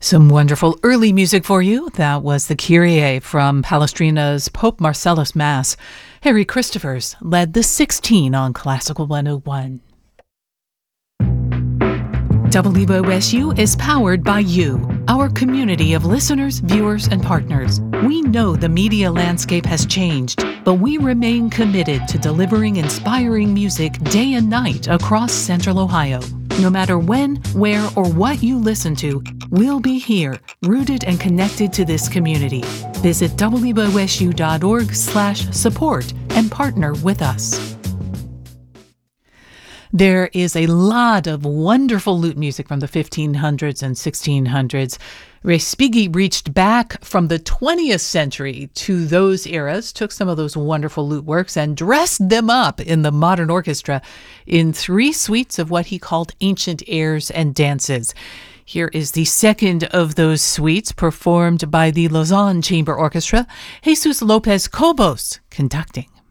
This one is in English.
Some wonderful early music for you. That was the Kyrie from Palestrina's Pope Marcellus Mass. Harry Christophers led the 16 on Classical 101. WOSU is powered by you, our community of listeners, viewers, and partners. We know the media landscape has changed, but we remain committed to delivering inspiring music day and night across Central Ohio. No matter when, where, or what you listen to, we'll be here, rooted and connected to this community. Visit wosu.org/support and partner with us. There is a lot of wonderful lute music from the 1500s and 1600s. Respighi reached back from the 20th century to those eras, took some of those wonderful lute works and dressed them up in the modern orchestra in 3 suites of what he called ancient airs and dances. Here is the second of those suites, performed by the Lausanne Chamber Orchestra, Jesus Lopez Cobos conducting.